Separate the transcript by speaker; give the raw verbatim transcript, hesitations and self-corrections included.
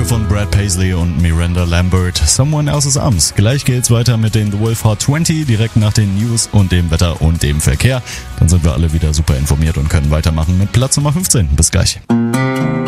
Speaker 1: Mucke von Brad Paisley und Miranda Lambert, Someone Else's Arms. Gleich geht's weiter mit den The Wolf Hot zwanzig, direkt nach den News und dem Wetter und dem Verkehr. Dann sind wir alle wieder super informiert und können weitermachen mit Platz Nummer fünfzehn. Bis gleich.